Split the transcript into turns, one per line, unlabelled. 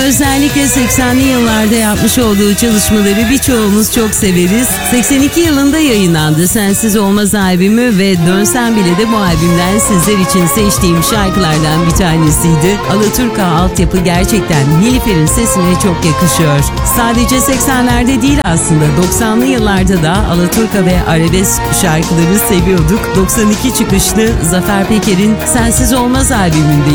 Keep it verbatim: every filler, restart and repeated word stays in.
özellikle seksenli yıllarda yapmış olduğu çalışmaları birçoğumuz çok severiz. seksen iki yılında yayınlandı Sensiz Olmaz albümü ve Dönsem Bile de bu albümden sizler için seçtiğim şarkılardan bir tanesiydi. Alaturka altyapı gerçekten Nilüfer'in sesine çok yakışıyor. Sadece seksenlerde değil aslında doksanlı yıllarda da Alaturka ve arabesk şarkıları seviyorduk. doksan iki çıkışlı Zafer Peker'in Sensiz Olmaz albümündeyiz.